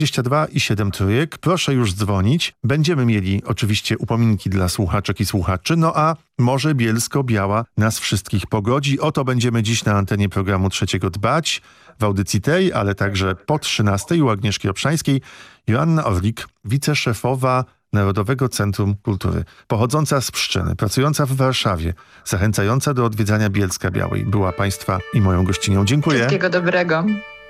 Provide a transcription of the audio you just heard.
22 i 7 trójek. Proszę już dzwonić. Będziemy mieli oczywiście upominki dla słuchaczek i słuchaczy, no a może Bielsko-Biała nas wszystkich pogodzi. O to będziemy dziś na antenie programu Trzeciego dbać. W audycji tej, ale także po 13 u Agnieszki Obszańskiej. Joanna Orlik, wiceszefowa Narodowego Centrum Kultury, pochodząca z Pszczyny, pracująca w Warszawie, zachęcająca do odwiedzania Bielska-Białej. Była Państwa i moją gościnią. Dziękuję. Wszystkiego dobrego.